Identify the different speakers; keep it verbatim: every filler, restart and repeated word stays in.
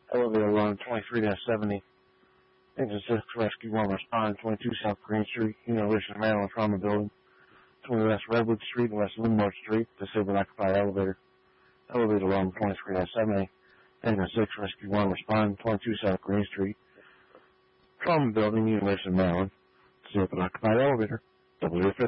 Speaker 1: Elevator alarm twenty-three seventy. Engine six, Rescue one, respond. twenty-two South Green Street, University of Maryland, trauma building. twenty West Redwood Street and West Linmore Street, disabled occupied elevator. Elevator alarm twenty-three seventy. Engine six, Rescue one, respond. twenty-two South Green Street, trauma building, University of Maryland, disabled occupied elevator. W fifty.